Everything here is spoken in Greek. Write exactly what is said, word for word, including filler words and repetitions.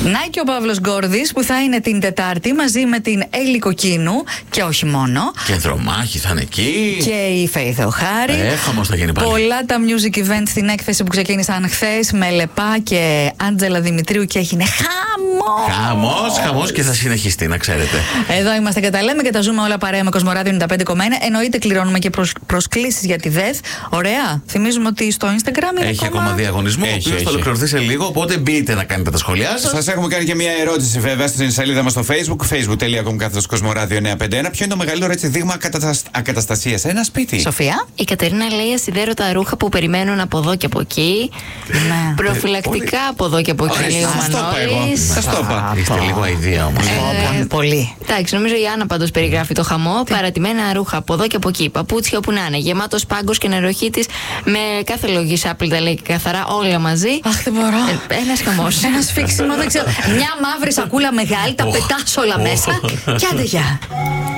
Να και ο Παύλος Γκόρδης που θα είναι την Τετάρτη μαζί με την Έλλη Κοκκίνου και όχι μόνο. Και Δρομάχη θα είναι εκεί. Και η Φέη Θεοχάρη. Ε, χαμός θα γίνει πάλι. Πολλά τα music events στην έκθεση που ξεκίνησαν χθες με Λεπά και Άντζελα Δημητρίου και έγινε χαμός. Χαμός, χαμός και θα συνεχιστεί, να ξέρετε. Εδώ είμαστε και τα λέμε και τα ζούμε όλα παρέα με Κοσμοράδιο ενενήντα πέντε κόμμα ένα. Εννοείται κληρώνουμε και προσ... προσκλήσεις για τη ΔΕΘ. Ωραία. Θυμίζουμε ότι στο Instagram είναι έχει ακόμα, ακόμα διαγωνισμό. Έχει, ο οποίος έχει. θα ολοκληρωθεί σε λίγο. Οπότε μπείτε να κάνετε τα σχόλιά σας. Σας έχουμε κάνει και μια ερώτηση βέβαια στην σελίδα μας στο Facebook, facebook.com κάθετος Κοσμοράδιο εννιακόσια πενήντα ένα. Ποιο είναι το μεγαλύτερο έτσι δείγμα ακαταστασίας? Ένα σπίτι. Σοφία. Η Κατερίνα λέει ασυδέρωτα ρούχα που περιμένουν από εδώ και από εκεί. Ναι. Προφυλακτικά από εδώ και από εκεί, λέει ο Σας το είπα εγώ. Μανώλης. Σας το είπα. Είστε λίγο αηδία όμως. Ε, πολύ. Εντάξει, νομίζω η Άννα πάντως περιγράφει το χαμό. Παρατημένα ρούχα από εδώ και από εκεί. Παπούτσια όπου να είναι. Γεμάτο πάγκος και νεροχύτης με κάθε λογή άπλυτα λέει και καθαρά όλα μαζί. Αχ, δεν μπορώ. Ε, ένας χαμός. Ένα σφίξιμο, δεν ξέρω. Μια μαύρη σακούλα μεγάλη, τα πετάς όλα μέσα. Και άντε γεια.